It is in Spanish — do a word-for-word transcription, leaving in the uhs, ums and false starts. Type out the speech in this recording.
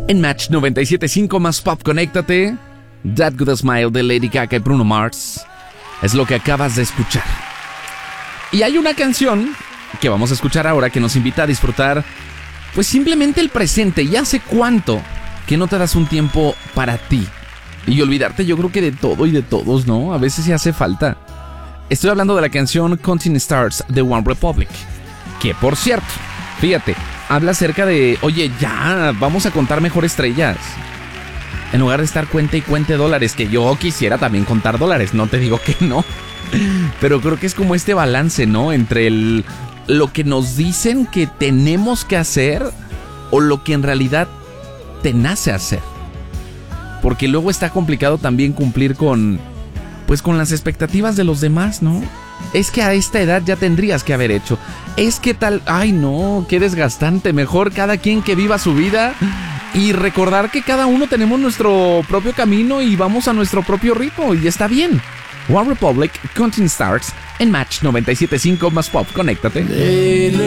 En Match noventa y siete punto cinco más pop, conéctate. That Good Smile de Lady Gaga y Bruno Mars es lo que acabas de escuchar. Y hay una canción que vamos a escuchar ahora que nos invita a disfrutar, pues simplemente el presente. ¿Y hace cuánto que no te das un tiempo para ti? Y olvidarte, yo creo que de todo y de todos, ¿no? A veces sí hace falta. Estoy hablando de la canción Counting Stars de One Republic, que por cierto, fíjate, habla acerca de, oye, ya, vamos a contar mejor estrellas. En lugar de estar cuente y cuente dólares, que yo quisiera también contar dólares, no te digo que no. Pero creo que es como este balance, ¿no? Entre el, lo que nos dicen que tenemos que hacer o lo que en realidad te nace hacer. Porque luego está complicado también cumplir con, pues con las expectativas de los demás, ¿no? Es que a esta edad ya tendrías que haber hecho. Es que tal, ay no, qué desgastante. Mejor cada quien que viva su vida y recordar que cada uno tenemos nuestro propio camino y vamos a nuestro propio ritmo y está bien. One Republic, Counting Stars en Match noventa y siete punto cinco más pop, conéctate.